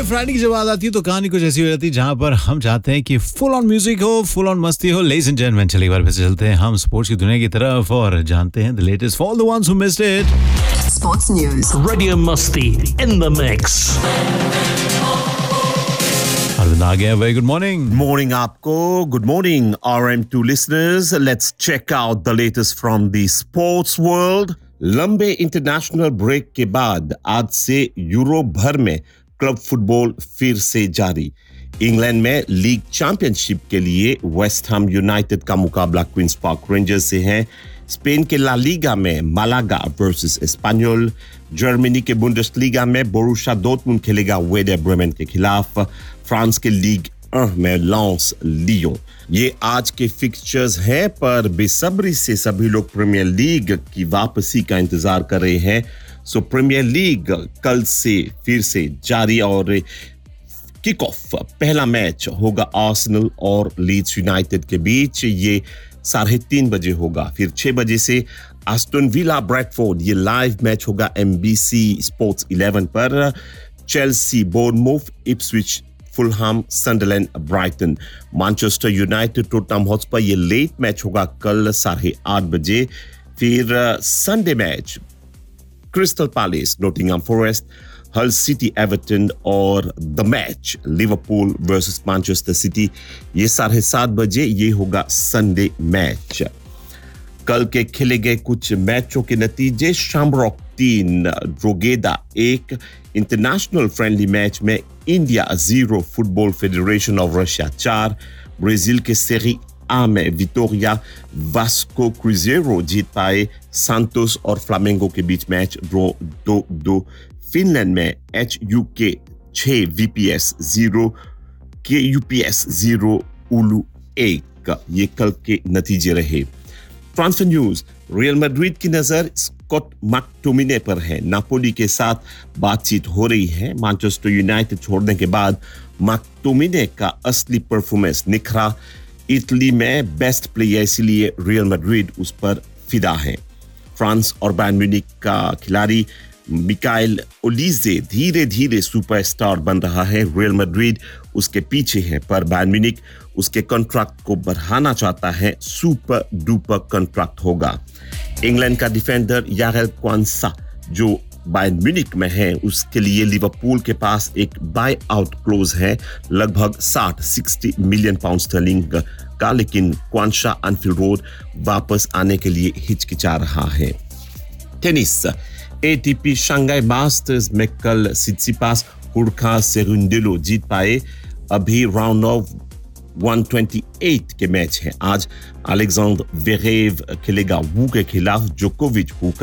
Friday की जब बात आती है तो कहानी कुछ ऐसी हो जाती है जहां पर हम चाहते हैं कि फुल ऑन म्यूजिक हो, फुल ऑन मस्ती हो। लेडीज एंड जेंटलमैन, चलिए एक बार फिर से चलते हैं हम स्पोर्ट्स की दुनिया की तरफ और जानते हैं the latest for the ones who missed it. Sports News. Radio Musti in the mix. Arvind आ गया, वेरी गुड मॉर्निंग। Morning आपको, good morning RM2 listeners. Let's check out the latest from the sports world. लंबे international break के बाद आज से Europe भर में club football फिर से जारी। इंग्लैंड में लीग चैंपियनशिप के लिए वेस्ट हैम यूनाइटेड का मुकाबला क्वींस पार्क रेंजर्स से है। स्पेन के ला लीगा में मालागा वर्सेस एस्पान्योल। जर्मनी के बुंडेसलीगा में बोरुसिया डॉर्टमुंड खेलेगा वेडर ब्रेमेन के खिलाफ। फ्रांस के लीग में लॉन्स लियो। ये आज के फिक्सचर्स हैं, पर बेसब्री से सभी लोग प्रीमियर लीग की वापसी का इंतजार कर रहे हैं। सो प्रीमियर लीग कल से फिर से जारी और किक ऑफ पहला मैच होगा आर्सेनल और लीड्स यूनाइटेड के बीच। ये 3:30 बजे होगा। फिर 6 बजे से एस्टन विला ब्रैडफोर्ड, ये लाइव मैच होगा एमबीसी स्पोर्ट्स 11 पर। Chelsea बोर्नमूथ, Ipswich, Fulham, सनडरलैंड, Brighton, Manchester United, Tottenham Hotspur, ये लेट मैच होगा कल 8:30 बजे। फिर Sunday match crystal palace, Nottingham forest, हल सिटी, एवर्टन और the match Liverpool versus Manchester city, ये 7:30 बजे ये होगा संडे मैच। कल के खेले गए कुछ मैचों के नतीजे: शामरॉक 3, ड्रोगेदा 1। इंटरनेशनल फ्रेंडली मैच में India 0, football federation of Russia 4। Brazil के सेरी आ में विटोरिया वास्को क्रूजेरो जीत पाए। सांतोस और फ्लामेंगो के बीच मैच ड्रॉ 2-2। फिनलैंड में HUK 6, VPS 0, KUPS 0, उलू 1। ये कल के नतीजे रहे। ट्रांसफर न्यूज: रियल मैड्रिड की नजर स्कॉट मैकटोमिने पर है। नापोली के साथ बातचीत हो रही है। मैनचेस्टर यूनाइटेड छोड़ने के बाद मैकटोमिने का असली परफॉर्मेंस निखरा। इटली में बेस्ट प्लेयर, इसलिए रियल मैड्रिड उस पर फिदा है। फ्रांस और बायर्न म्यूनिख का खिलाड़ी मिकाइल ओलिजे धीरे धीरे सुपरस्टार बन रहा है। रियल मैड्रिड उसके पीछे है, पर बायर्न म्यूनिख उसके कॉन्ट्रैक्ट को बढ़ाना चाहता है। सुपर डुपर कॉन्ट्रैक्ट होगा। इंग्लैंड का डिफेंडर यारेल क्वांसा जो बायर्न म्यूनिख में है, उसके लिए लिवरपूल के पास एक बाय आउट क्लोज है लगभग 60 मिलियन पाउंड स्टर्लिंग का, लेकिन क्वांसा एनफील्ड रोड वापस आने के लिए हिचकिचा रहा है। टेनिस: ATP शंघाई मास्टर्स में कल सित्सिपास हुरका सेरुंडेलो जीत पाए। अभी राउंड ऑफ 128 के मैच है। आज अलेक्जेंडर वेरेव खेलेगा वू के खिलाफ। जोकोविच